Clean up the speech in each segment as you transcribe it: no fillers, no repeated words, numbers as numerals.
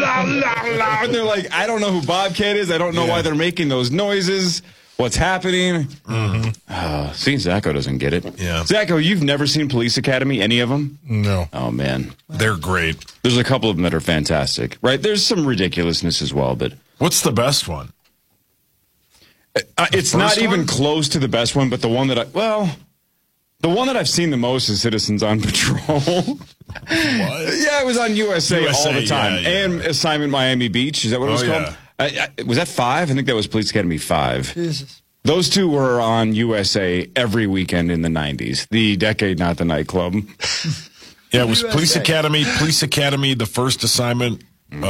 And they're like, I don't know who Bobcat is. I don't know why they're making those noises. What's happening? See, Zacho doesn't get it. Yeah. Zacho, you've never seen Police Academy, any of them? No. Oh, man. They're great. There's a couple of them that are fantastic, right? There's some ridiculousness as well, but... What's the best one? It's not even close to the best one, but the one that the one that I've seen the most is Citizens on Patrol. What? Yeah, it was on USA all the time. Yeah. And Assignment Miami Beach, is that what it was called? Was that 5? I think that was Police Academy 5. Jesus. Those two were on USA every weekend in the 90s. The decade, not the nightclub. Yeah, it was Police Academy, The First Assignment,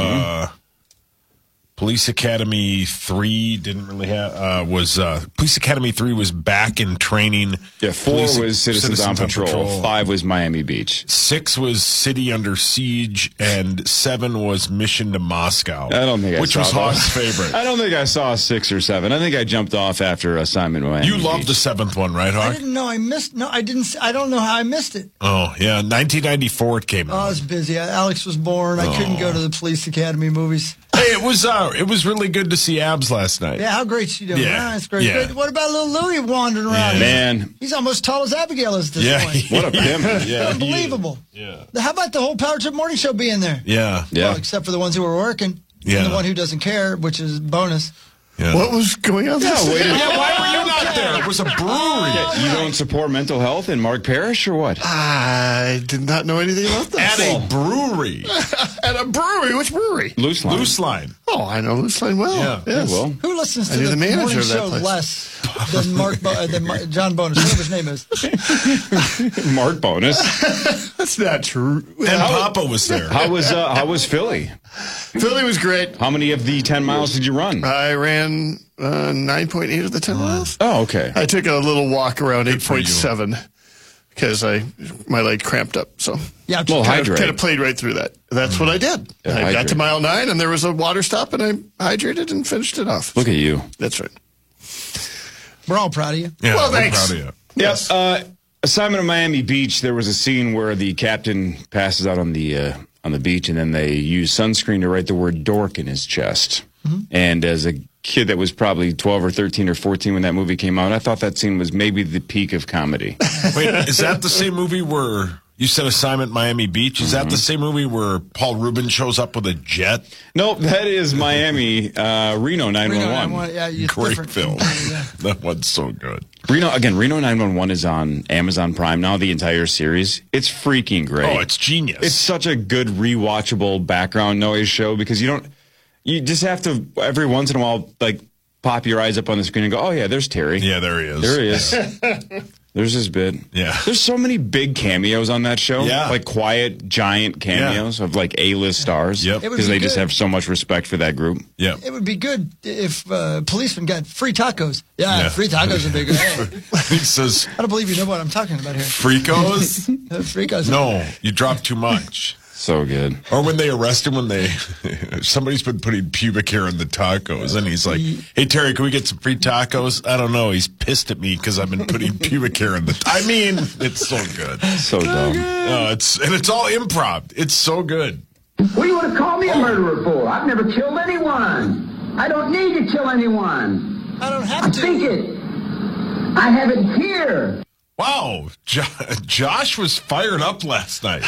Police Academy 3 didn't really have, Police Academy 3 was back in training. Yeah, 4 was Citizens on Patrol. 5 was Miami Beach. 6 was City Under Siege, and 7 was Mission to Moscow. I don't think which was Hawk's favorite. I don't think I saw 6 or 7. I think I jumped off after Assignment Miami You loved Beach. the 7th one, right, Hawk? I didn't know I missed. No, I didn't. I don't know how I missed it. Oh, yeah. 1994 it came out. I was busy. Alex was born. I couldn't go to the Police Academy movies. Hey, it was really good to see Abs last night. Yeah, how great's she doing? Yeah. That's great. Yeah. Great. What about little Louie wandering around? Man. He's almost tall as Abigail is at this point. What a pimp. Yeah. Unbelievable. Yeah. How about the whole Power Trip Morning Show being there? Yeah. Well, except for the ones who were working. Yeah. And the one who doesn't care, which is bonus. Yeah. What was going on? Yeah, wait a minute. Yeah, why were you not there? It was a brewery. You don't support mental health in Mark Parish or what? I did not know anything about that. At a brewery. At a brewery? Which brewery? Loose line. Loose Line. Oh, I know Loose Line well. Yeah. Yes. Well, Who listens I to knew the the manager morning of that show place. less than John Bonus, whatever his name is? Mark Bonus. That's not true. And Papa was there. How was Philly? Philly was great. How many of the 10 miles did you run? I ran 9.8 of the 10 miles. Oh, okay. I took a little walk around for you. 8.7 because my leg cramped up. So Yeah, Well, hydrate. kind of played right through that. That's what I did. Yeah, I got hydrate. to mile 9 and there was a water stop and I hydrated and finished it off. Look at you. That's right. we're all proud of you. Yeah, Well, I'm thanks. proud of you. Yes. Assignment of Miami Beach, there was a scene where the captain passes out on the beach, and then they use sunscreen to write the word dork in his chest. And as a kid that was probably 12 or 13 or 14 when that movie came out, I thought that scene was maybe the peak of comedy. Wait, is that the same movie where you said Assignment Miami Beach? Is that the same movie where Paul Rubin shows up with a jet? Nope, that is Miami, Reno 911. Yeah, it's Great different. film. Yeah. That one's so good. Reno 911 is on Amazon Prime now, the entire series. It's freaking great. Oh, it's genius. It's such a good rewatchable background noise show because you just have to every once in a while like pop your eyes up on the screen and go, oh yeah, there's Terry. Yeah, there he is. There he is. There's his bit. Yeah. There's so many big cameos on that show. Yeah. Like quiet, giant cameos of like A-list stars. Yep. It would Because be they just good. have so much respect for that group. Yeah. It would be good if policemen got free tacos. Yeah, Yeah. free tacos would be good. Hey, He says, I don't believe you know what I'm talking about here. Fricos? Free tacos. No, you dropped too much. So good. Or when they arrest him, somebody's been putting pubic hair in the tacos, and he's like, hey, Terry, can we get some free tacos? I don't know. He's pissed at me because I've been putting pubic hair in the I mean, it's so good. So dumb. It's all improv. It's so good. What do you want to call me a murderer for? I've never killed anyone. I don't need to kill anyone. I don't I have to. think it. I have it here. Wow. Josh was fired up last night.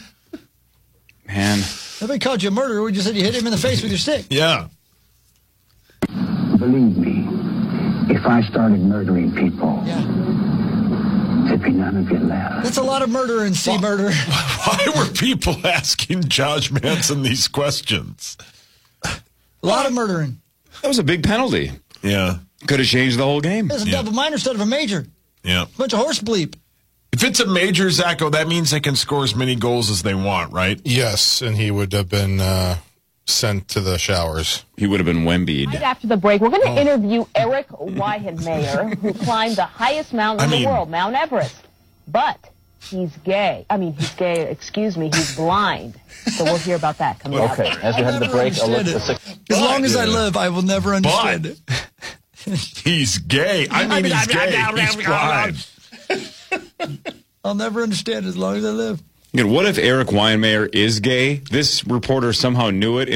Man. Nobody called you a murderer. We just said you hit him in the face with your stick. Yeah. Believe me, if I started murdering people, Yeah. there'd be none of you left. That's a lot of murder and sea murder. Why were people asking Josh Manson these questions? A lot of murdering. That was a big penalty. Yeah. Could have changed the whole game. It's a double minor instead of a major. Yeah. Bunch of horse bleep. If it's a major, Zacho, that means they can score as many goals as they want, right? Yes, and he would have been sent to the showers. He would have been Wembied. Right after the break, we're going to interview Eric Weihenmayer, who climbed the highest mountain in the world, Mount Everest. But he's gay. Excuse me, he's blind. So we'll hear about that coming up. Okay, as we head to the break, a look at the six. As long as I live, I will never understand it. He's gay. I mean, he's gay. He's blind. I'll never understand it as long as I live. What if Eric Weihenmayer is gay? This reporter somehow knew it.